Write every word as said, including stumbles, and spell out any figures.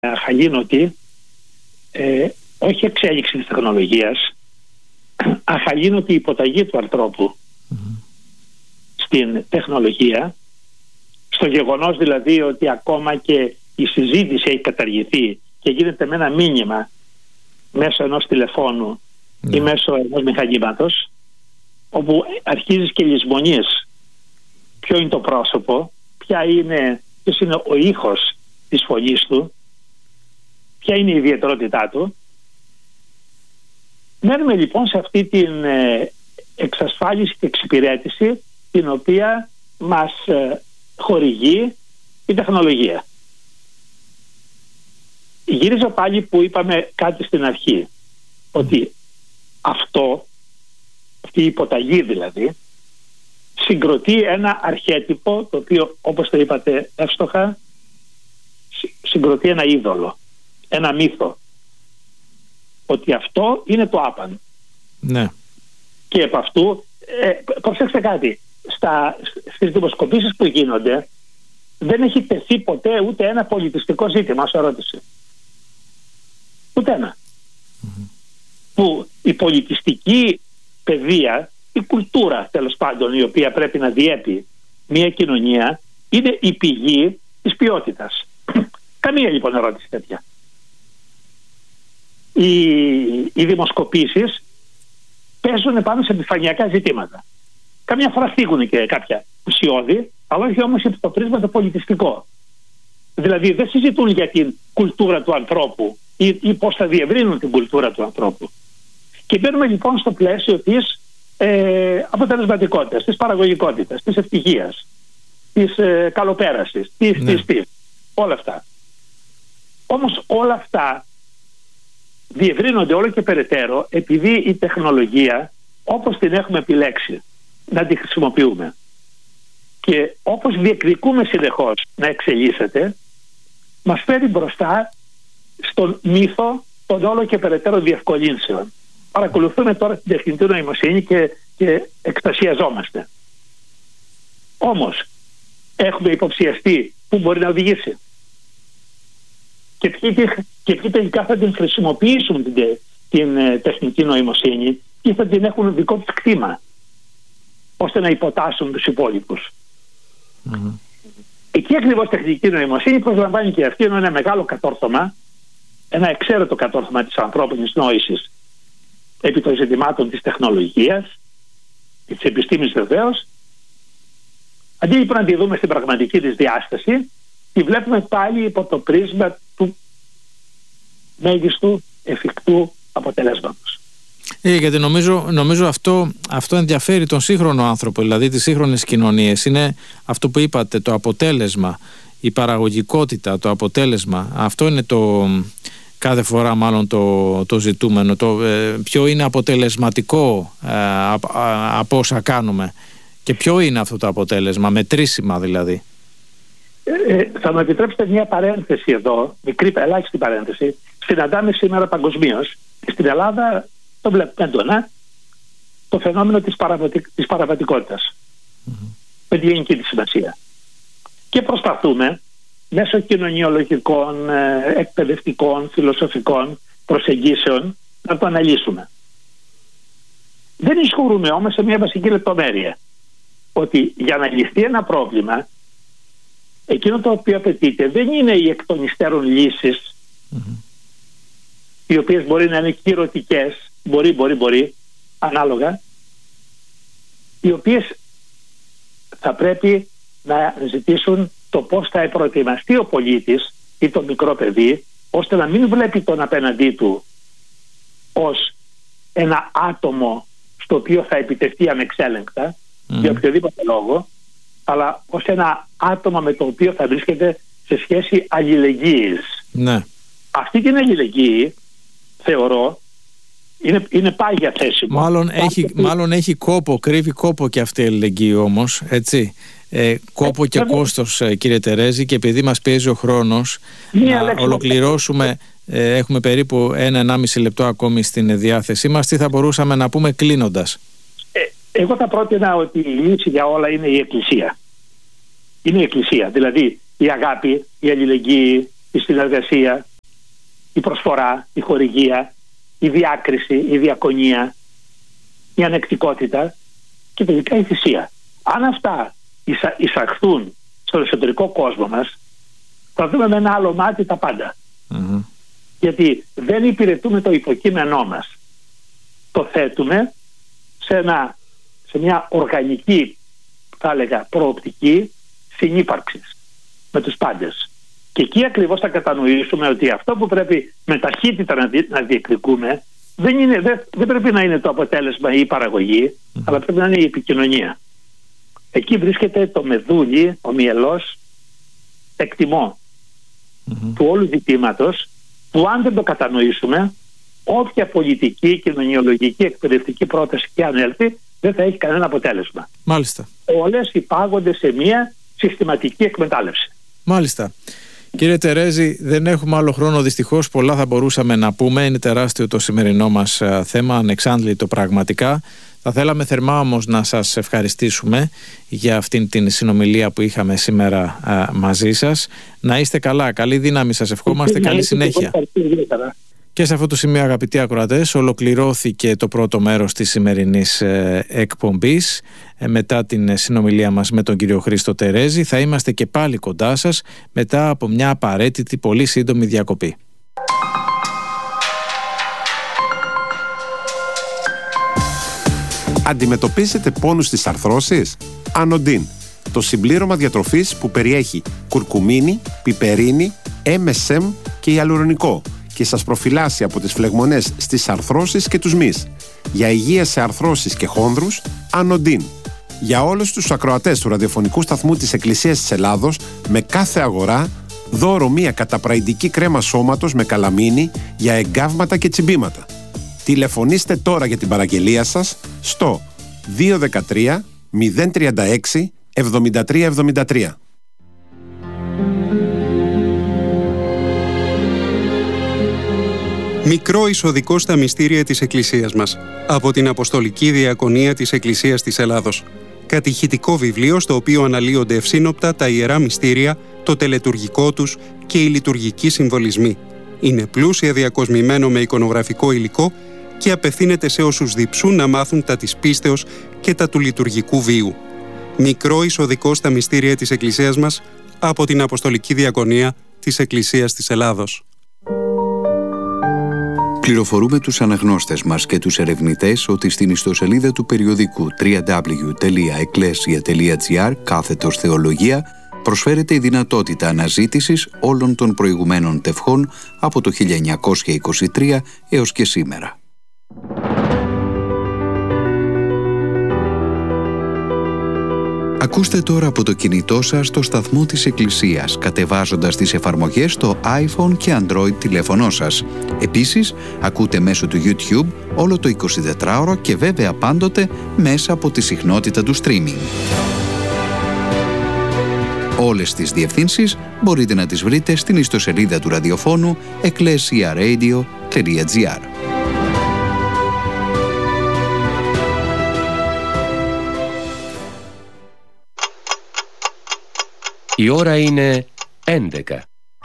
αχαλήνωτη, ε, όχι εξέλιξη της τεχνολογίας, αχαλήνωτη υποταγή του ανθρώπου mm-hmm. στην τεχνολογία, στο γεγονός δηλαδή ότι ακόμα και η συζήτηση έχει καταργηθεί και γίνεται με ένα μήνυμα μέσω ενός τηλεφώνου mm. ή μέσω ενός μηχανήματος, όπου αρχίζεις και λησμονείς ποιο είναι το πρόσωπο, ποια είναι, ποιος είναι ο ήχος της φωνής του, ποια είναι η ιδιαιτερότητά του. Μένουμε λοιπόν σε αυτή την εξασφάλιση και εξυπηρέτηση την οποία μας χορηγεί η τεχνολογία. Γυρίζω πάλι που είπαμε κάτι στην αρχή, ότι αυτό, αυτή η υποταγή δηλαδή, συγκροτεί ένα αρχέτυπο το οποίο, όπως το είπατε εύστοχα, συγκροτεί ένα είδωλο, ένα μύθο, ότι αυτό είναι το άπαν. Ναι. Και επ' αυτού ε, προσέξτε κάτι, Στα, στις δημοσκοπήσεις που γίνονται δεν έχει τεθεί ποτέ ούτε ένα πολιτιστικό ζήτημα ως ερώτηση. Ούτε ένα. Mm-hmm. Που η πολιτιστική παιδεία, η κουλτούρα τέλος πάντων, η οποία πρέπει να διέπει μια κοινωνία, είναι η πηγή της ποιότητας. Καμία λοιπόν ερώτηση τέτοια. Οι, οι δημοσκοπήσεις παίζουν πάνω σε επιφανειακά ζητήματα. Καμιά φορά θίγουν και κάποια ουσιώδη, αλλά όχι όμως υπό το πρίσμα το πολιτιστικό. Δηλαδή δεν συζητούν για την κουλτούρα του ανθρώπου ή, ή πώς θα διευρύνουν την κουλτούρα του ανθρώπου. Και μπαίνουμε λοιπόν στο πλαίσιο της ε, αποτελεσματικότητας, της παραγωγικότητας, της ευτυχίας, της ε, καλοπέρασης, της, ναι. της, της, όλα αυτά. Όμως όλα αυτά διευρύνονται όλο και περαιτέρω επειδή η τεχνολογία, όπως την έχουμε επιλέξει να τη χρησιμοποιούμε και όπως διεκδικούμε συνεχώς να εξελίσσεται, μας φέρει μπροστά στον μύθο των όλο και περαιτέρω διευκολύνσεων. Παρακολουθούμε τώρα την τεχνητή νοημοσύνη και, και εκστασιαζόμαστε. Όμως έχουμε υποψιαστεί που μπορεί να οδηγήσει και ποιοι, και ποιοι τελικά θα την χρησιμοποιήσουν την, την τεχνητή νοημοσύνη και θα την έχουν δικό τους κτήμα, ώστε να υποτάσσουν τους υπόλοιπους. Mm-hmm. Εκεί ακριβώς τεχνητή νοημοσύνη προσλαμβάνει και αυτή ένα μεγάλο κατόρθωμα, ένα εξαίρετο κατόρθωμα της ανθρώπινης νόησης επί των ζητημάτων της τεχνολογίας και της επιστήμης βεβαίως. Αντί λοιπόν να τη δούμε στην πραγματική της διάσταση, τη βλέπουμε πάλι υπό το πρίσμα του μέγιστου εφικτού αποτελέσματος. Ε, γιατί νομίζω, νομίζω αυτό, αυτό ενδιαφέρει τον σύγχρονο άνθρωπο, δηλαδή τις σύγχρονες κοινωνίες. Είναι αυτό που είπατε, το αποτέλεσμα, η παραγωγικότητα, το αποτέλεσμα. Αυτό είναι το κάθε φορά μάλλον το, το ζητούμενο. Το, ε, ποιο είναι αποτελεσματικό ε, α, α, από όσα κάνουμε και ποιο είναι αυτό το αποτέλεσμα, μετρήσιμα δηλαδή. Ε, ε, θα μου επιτρέψετε μια παρένθεση εδώ, μικρή ελάχιστη παρένθεση. Συναντάμε σήμερα παγκοσμίως, στην Ελλάδα το βλέπουμε έντονα, το φαινόμενο της, παραβατι... της παραβατικότητας mm-hmm. με τη γενική της σημασία. Και προσπαθούμε μέσω κοινωνιολογικών, εκπαιδευτικών, φιλοσοφικών προσεγγίσεων να το αναλύσουμε. Δεν ισχυρούμε όμως σε μια βασική λεπτομέρεια, ότι για να λυθεί ένα πρόβλημα, εκείνο το οποίο απαιτείται δεν είναι οι εκ των υστέρων λύσεις mm-hmm. οι οποίες μπορεί να είναι κυρωτικές, μπορεί, μπορεί, μπορεί, ανάλογα, οι οποίες θα πρέπει να ζητήσουν το πώς θα προετοιμαστεί ο πολίτης ή το μικρό παιδί, ώστε να μην βλέπει τον απέναντί του ως ένα άτομο στο οποίο θα επιτευχθεί ανεξέλεγκτα mm. για οποιοδήποτε λόγο, αλλά ως ένα άτομο με το οποίο θα βρίσκεται σε σχέση αλληλεγγύης. Ναι. Αυτή την αλληλεγγύη θεωρώ είναι, είναι πάγια θέση μου. Μάλλον έχει, μάλλον έχει κόπο, κρύβει κόπο και αυτή η αλληλεγγύη όμως, έτσι. Ε, κόπο ε, και βέβαια. Κόστος, κύριε Τερέζη, και επειδή μας πιέζει ο χρόνος να λέξη, ολοκληρώσουμε, ε, έχουμε περίπου ένα-ενάμιση λεπτό ακόμη στην διάθεσή μας. Τι θα μπορούσαμε να πούμε κλείνοντας? Ε, εγώ θα πρότεινα ότι η λύση για όλα είναι η Εκκλησία. Είναι η Εκκλησία, δηλαδή η αγάπη, η αλληλεγγύη, η συνεργασία, η προσφορά, η χορηγία, η διάκριση, η διακονία, η ανεκτικότητα και τελικά η θυσία. Αν αυτά εισα, εισαχθούν στον εσωτερικό κόσμο μας, θα δούμε με ένα άλλο μάτι τα πάντα. Mm-hmm. Γιατί δεν υπηρετούμε το υποκείμενό μας. Το θέτουμε σε, ένα, σε μια οργανική, θα έλεγα, προοπτική συνύπαρξης με τους πάντες. Και εκεί ακριβώς θα κατανοήσουμε ότι αυτό που πρέπει με ταχύτητα να, δι, να διεκδικούμε δεν, είναι, δεν, δεν πρέπει να είναι το αποτέλεσμα ή η παραγωγή, mm-hmm. αλλά πρέπει να είναι η επικοινωνία. Εκεί βρίσκεται το μεδούλι, ο μυελός, εκτιμώ mm-hmm. του όλου ζητήματος, που αν δεν το κατανοήσουμε, όποια πολιτική, κοινωνιολογική, εκπαιδευτική πρόταση και αν έλθει, δεν θα έχει κανένα αποτέλεσμα. Μάλιστα. Όλες υπάγονται σε μια συστηματική εκμετάλλευση. Μάλιστα. Κύριε Τερέζη, δεν έχουμε άλλο χρόνο δυστυχώς, πολλά θα μπορούσαμε να πούμε, είναι τεράστιο το σημερινό μας θέμα, ανεξάντλητο πραγματικά. Θα θέλαμε θερμά όμως να σας ευχαριστήσουμε για αυτήν την συνομιλία που είχαμε σήμερα α, μαζί σας. Να είστε καλά, καλή δύναμη σας ευχόμαστε, καλή συνέχεια. Και σε αυτό το σημείο, αγαπητοί ακροατές, ολοκληρώθηκε το πρώτο μέρος της σημερινής ε, εκπομπής. Ε, μετά την συνομιλία μας με τον κύριο Χρήστο Τερέζη θα είμαστε και πάλι κοντά σας μετά από μια απαραίτητη πολύ σύντομη διακοπή. Αντιμετωπίζετε πόνους στις αρθρώσεις? Ανοντίν, το συμπλήρωμα διατροφής που περιέχει κουρκουμίνη, πιπερίνη, εμ ες εμ και ιαλουρονικό και σας προφυλάσσει από τις φλεγμονές στις αρθρώσεις και τους μυς. Για υγεία σε αρθρώσεις και χόνδρους, Ανοντίν. Για όλους τους ακροατές του ραδιοφωνικού σταθμού της Εκκλησίας της Ελλάδος, με κάθε αγορά, δώρο μία καταπραϊντική κρέμα σώματος με καλαμίνη για εγκάβματα και τσιμπήματα. Τηλεφωνήστε τώρα για την παραγγελία σας στο δύο ένα τρία μηδέν τρία έξι εβδομήντα τρία εβδομήντα τρία. Μικρό εισοδικό στα μυστήρια της Εκκλησίας μας, από την Αποστολική Διακονία της Εκκλησίας της Ελλάδος. Κατηχητικό βιβλίο στο οποίο αναλύονται ευσύνοπτα τα ιερά μυστήρια, το τελετουργικό τους και οι λειτουργικοί συμβολισμοί. Είναι πλούσια διακοσμημένο με εικονογραφικό υλικό και απευθύνεται σε όσους διψούν να μάθουν τα της πίστεως και τα του λειτουργικού βίου. Μικρό εισοδικό στα μυστήρια της Εκκλησίας μας, από την Αποστολική Διακονία της Εκκλησίας της Ελλάδος. Πληροφορούμε τους αναγνώστες μας και τους ερευνητές ότι στην ιστοσελίδα του περιοδικού double-u double-u double-u τελεία εκκλέσια τελεία τζι άρ κάθετος θεολογία προσφέρεται η δυνατότητα αναζήτησης όλων των προηγουμένων τευχών από το χίλια εννιακόσια είκοσι τρία έως και σήμερα. Ακούστε τώρα από το κινητό σας το σταθμό της Εκκλησίας, κατεβάζοντας τις εφαρμογές στο iPhone και Android τηλέφωνό σας. Επίσης, ακούτε μέσω του YouTube όλο το εικοσιτετράωρο και βέβαια πάντοτε μέσα από τη συχνότητα του streaming. Όλες τις διευθύνσεις μπορείτε να τις βρείτε στην ιστοσελίδα του ραδιοφώνου εκκλέσια ρέιντιο τελεία τζι άρ. Η ώρα είναι έντεκα.